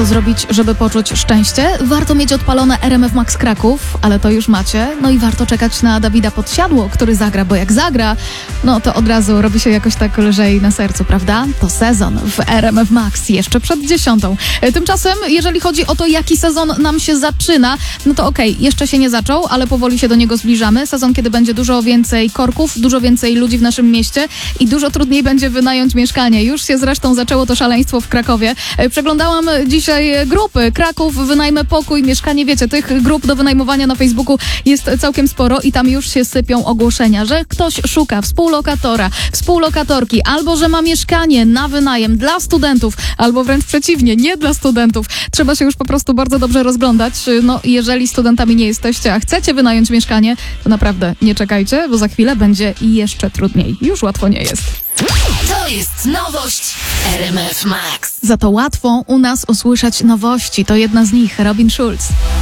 Co zrobić, żeby poczuć szczęście? Warto mieć odpalone RMF Max Kraków, ale to już macie. No i warto czekać na Dawida Podsiadło, który zagra, bo jak zagra, no to od razu robi się jakoś tak lżej na sercu, prawda? To sezon w RMF Max jeszcze przed 10. Tymczasem, jeżeli chodzi o to, jaki sezon nam się zaczyna, no to okej, jeszcze się nie zaczął, ale powoli się do niego zbliżamy. Sezon, kiedy będzie dużo więcej korków, dużo więcej ludzi w naszym mieście i dużo trudniej będzie wynająć mieszkanie. Już się zresztą zaczęło to szaleństwo w Krakowie. Przeglądałam dzisiaj grupy Kraków, wynajmę pokój, mieszkanie. Wiecie, tych grup do wynajmowania na Facebooku jest całkiem sporo i tam już się sypią ogłoszenia, że ktoś szuka współlokatora, współlokatorki, albo że ma mieszkanie na wynajem dla studentów, albo wręcz przeciwnie, nie dla studentów. Trzeba się już po prostu bardzo dobrze rozglądać. No, jeżeli studentami nie jesteście, a chcecie wynająć mieszkanie, to naprawdę nie czekajcie, bo za chwilę będzie jeszcze trudniej. Już łatwo nie jest. To jest nowość RMF Max. Za to łatwo u nas usłyszeć nowości. To jedna z nich, Robin Schulz.